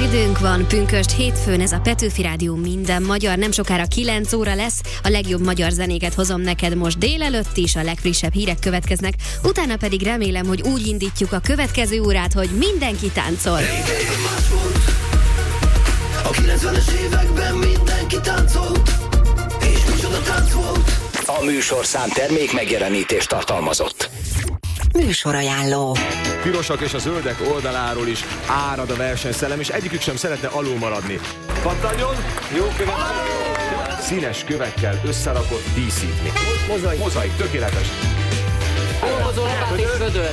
időnk van, pünkösd hétfőn, ez a Petőfi Rádió minden magyar, nem sokára 9 óra lesz, a legjobb magyar zenéket hozom neked most délelőtt is, a legfrissebb hírek következnek, utána pedig remélem, hogy úgy indítjuk a következő órát, hogy mindenki táncol. A 90-es években mindenki táncolt, és micsoda tánc volt. A műsorszám termék megjelenítést tartalmazott. Műsorajánló. Pirosak és a zöldek oldaláról is árad a versenyszellem, és egyikük sem szeretne alul maradni. Pattanjon! Jó követ! Színes kövekkel összerakott díszítmény. Mozaik, tökéletes. Olvozó lapát és vödör.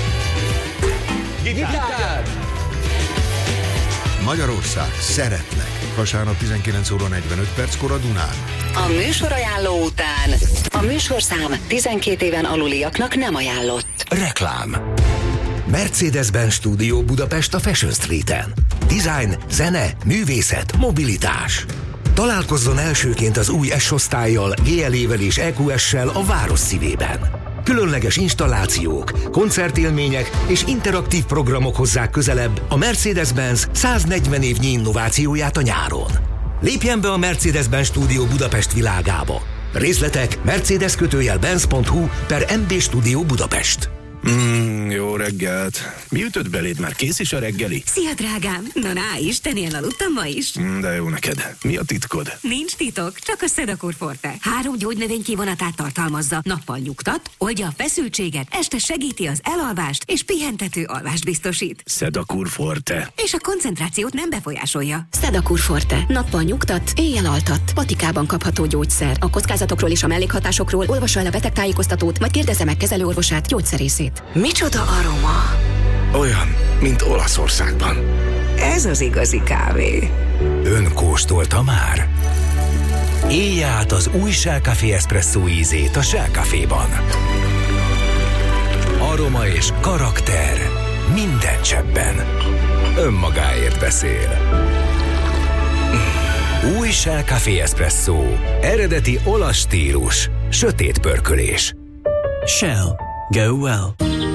Gitár! Magyarország, szeretlek. Vasárnap 19 óra 45 perckor a Dunán. A műsorajánló után a műsorszám 12 éven aluliaknak nem ajánlott. Reklám. Mercedes-Benz Studio Budapest a Fashion Streeten. Design, zene, művészet, mobilitás. Találkozzon elsőként az új S-osztállyal, GLE-vel és EQS-sel a város szívében. Különleges installációk, koncertélmények és interaktív programok hozzák közelebb a Mercedes-Benz 140 évnyi innovációját a nyáron. Lépjen be a Mercedes-Benz Studio Budapest világába. Részletek mercedes-benz.hu/MB Studio Budapest. Jó reggelt. Mi ütött beléd? Már kész is a reggeli? Szia, drágám! Na, istenél aludtam ma is. De jó neked. Mi a titkod? Nincs titok, csak a Sedakur Forte. 3 gyógynövény kivonatát tartalmazza. Nappal nyugtat, oldja a feszültséget, este segíti az elalvást és pihentető alvást biztosít. Sedakur Forte. És a koncentrációt nem befolyásolja. Sedakur Forte. Nappal nyugtat, éjjel altat. Patikában kapható gyógyszer. A kockázatokról és a mellékhatásokról olvassa el a betegtájékoztatót, majd kérdezze meg kezelőorvosát, gyógyszerészét. Micsoda aroma! Olyan, mint Olaszországban. Ez az igazi kávé. Ön kóstolta már? Élje át az új Shell Café Espresso ízét a Shell Caféban. Aroma és karakter minden cseppben. Önmagáért beszél. Új Shell Café Espresso. Eredeti olasz stílus. Sötét pörkölés. Shell. Go well.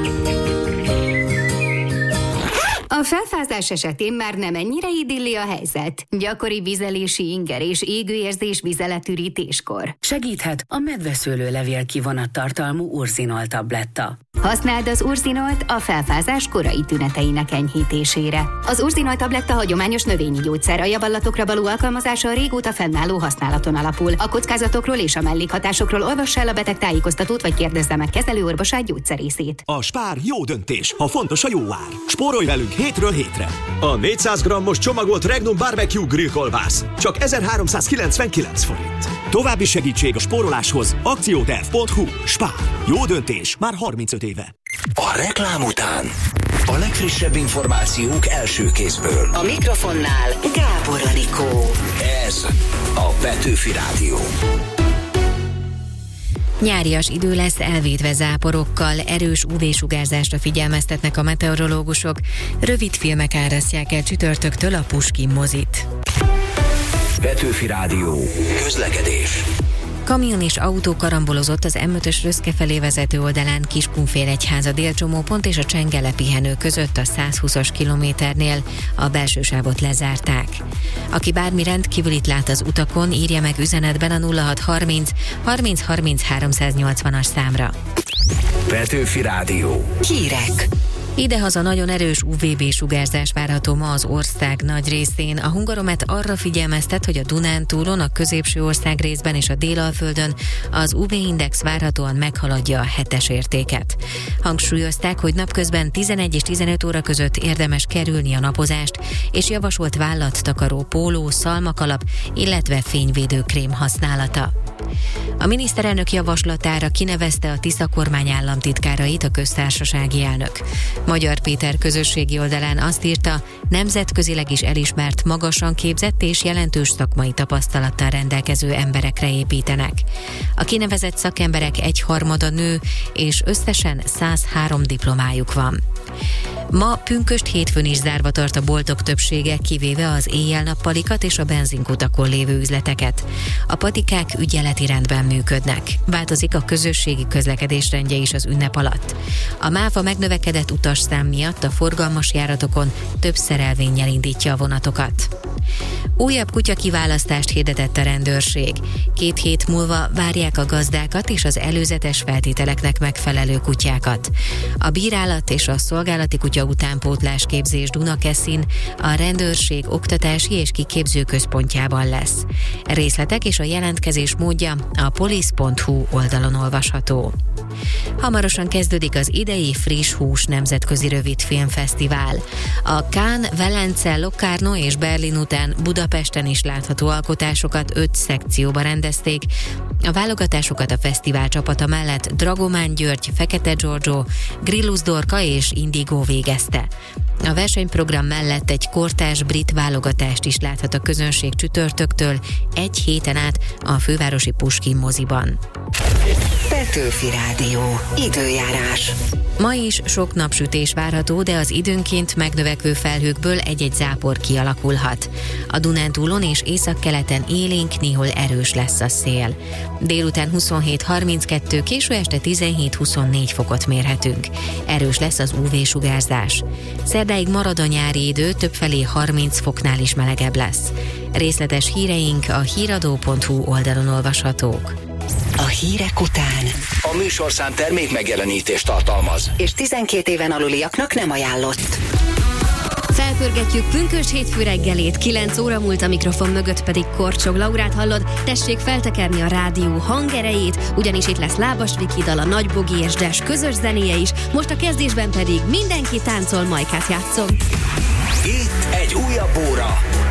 A felfázás esetén már nem ennyire idilli a helyzet. Gyakori vizelési inger és égőérzés vizeletürítéskor. Segíthet a medveszőlőlevél kivonat tartalmú urzinol tabletta. Használd az urzinolt a felfázás korai tüneteinek enyhítésére. Az urzinolt tabletta hagyományos növényi gyógyszer, a javallatokra való alkalmazása a régóta fennálló használaton alapul. A kockázatokról és a mellékhatásokról olvassa el a betegtájékoztatót, vagy kérdezze meg kezelőorvosát, gyógyszerészét. A Spár jó döntés, ha fontos a jó ár. Spórolj velünk hétről hétre. A 400 g-os csomagolt Regnum Barbecue grillkolbász csak 1399 forint. További segítség a spóroláshoz akcióterv.hu. Spár. Jó döntés már 35 éve. A reklám után a legfrissebb információk első kézből. A mikrofonnál Gábor Anikó. Ez a Petőfi Rádió. Nyárias idő lesz elvétve záporokkal, erős UV-sugárzásra figyelmeztetnek a meteorológusok, rövid filmek árasztják el csütörtöktől a Puskin mozit. Petőfi Rádió. Közlekedés. Kamion és autó karambolozott az M5-ös Röszke felé vezető oldalán Kiskunfélegyháza délcsomópont és a Csengele pihenő között a 120-as kilométernél. A belső sávot lezárták. Aki bármi rendkívülit lát az utakon, írja meg üzenetben a 0630 30 30 380-as számra. Petőfi Rádió. Hírek. Idehaza nagyon erős UVB-sugárzás várható ma az ország nagy részén. A Hungaromet arra figyelmeztet, hogy a Dunántúlon, a középső ország részben és a Délalföldön az UV-index várhatóan meghaladja a 7-es értéket. Hangsúlyozták, hogy napközben 11 és 15 óra között érdemes kerülni a napozást, és javasolt vállattakaró póló, szalmakalap, illetve fényvédőkrém használata. A miniszterelnök javaslatára kinevezte a Tisza kormány államtitkárait a köztársasági elnök. Magyar Péter közösségi oldalán azt írta, nemzetközileg is elismert, magasan képzett és jelentős szakmai tapasztalattal rendelkező emberekre építenek. A kinevezett szakemberek 1/3 nő, és összesen 103 diplomájuk van. Ma pünkösd hétfőn is zárva tart a boltok többsége, kivéve az éjjel-nappalikat és a benzinkutakon lévő üzleteket. A patikák ügyeleti napi rendben működnek. Változik a közösségi közlekedés rendje is az ünnep alatt. A MÁV a megnövekedett utasszám miatt a forgalmas járatokon több szerelvénnyel indítja a vonatokat. Újabb kutyakiválasztást hirdetett a rendőrség. 2 hét múlva várják a gazdákat és az előzetes feltételeknek megfelelő kutyákat. A bírálat és a szolgálati kutya utánpótlás képzés Dunakeszin a rendőrség oktatási és kiképző központjában lesz. Részletek és a jelentkezés módja a police.hu oldalon olvasható. Hamarosan kezdődik az idei Friss Hús nemzetközi rövidfilmfesztivál. A Cannes, Velence, Locarno és Berlin után Budapesten is látható alkotásokat 5 szekcióba rendezték. A válogatásokat a fesztivál csapata mellett Dragomán György, Fekete Giorgio, Grillus Dorka és Indigo végezte. A versenyprogram mellett egy kortárs brit válogatást is láthat a közönség csütörtöktől 1 héten át a fővárosi Puskin moziban. Petőfi Rádió. Időjárás. Ma is sok napsütés várható, de az időnként megnövekvő felhőkből egy-egy zápor kialakulhat. A Dunántúlon és északkeleten élénk, néhol erős lesz a szél. Délután 27-32, késő este 17-24 fokot mérhetünk. Erős lesz az UV-sugárzás. Szerdáig marad a nyári idő, többfelé 30 foknál is melegebb lesz. Részletes híreink a híradó.hu oldalon olvashatók. A hírek után A műsorszám termék megjelenítést tartalmaz. és 12 éven aluliaknak nem ajánlott. Felpörgetjük pünkös hétfő reggelét, 9 óra múlt, a mikrofon mögött pedig Korcsog Laurát hallod. Tessék feltekerni a rádió hangerejét, ugyanis itt lesz Lábas Viki dal, a Nagy Bogi és Des közös zenéje is, most a kezdésben pedig Mindenki táncol, Majkát játszom. Itt egy újabb óra.